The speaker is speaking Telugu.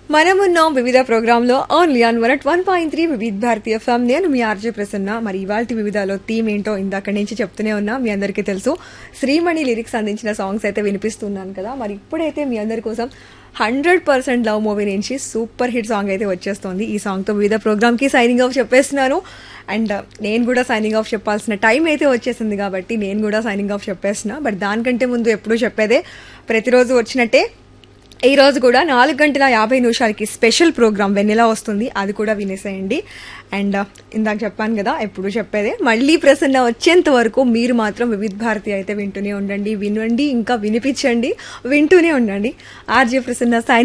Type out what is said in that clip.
మనమున్నాం వివిధ ప్రోగ్రాంలో ఓన్లీ ఆన్ 101.3 వివిధ భారతీయ ఎఫ్ఎం. నేను మీ ఆర్జే ప్రసన్న. మరి ఇవాల్టి వివిధలో థీమ్ ఏంటో ఇందాక నుంచి చెప్తూనే ఉన్నా, మీ అందరికీ తెలుసు. శ్రీమణి లిరిక్స్ అందించిన సాంగ్స్ అయితే వినిపిస్తున్నాను కదా. మరి ఇప్పుడైతే మీ అందరి కోసం 100% లవ్ మూవీ నుంచి సూపర్ హిట్ సాంగ్ అయితే వచ్చేస్తుంది. ఈ సాంగ్తో వివిధ ప్రోగ్రామ్కి సైనింగ్ ఆఫ్ చెప్పేస్తున్నాను. అండ్ నేను కూడా సైనింగ్ ఆఫ్ చెప్పాల్సిన టైం అయితే వచ్చేసింది కాబట్టి నేను కూడా సైనింగ్ ఆఫ్ చెప్పేస్తున్నా. బట్ దానికంటే ముందు ఎప్పుడూ చెప్పేదే, ప్రతిరోజు వచ్చినట్టే ఈ రోజు కూడా 4:50 స్పెషల్ ప్రోగ్రామ్ వెన్నెలా వస్తుంది, అది కూడా వినేసేయండి. అండ్ ఇందాక చెప్పాను కదా, ఎప్పుడు చెప్పేదే, మళ్ళీ ప్రసన్న వచ్చేంత వరకు మీరు మాత్రం వివిధ భారతి అయితే వింటూనే ఉండండి, వినండి, ఇంకా వినిపించండి, వింటూనే ఉండండి. ఆర్జే ప్రసన్న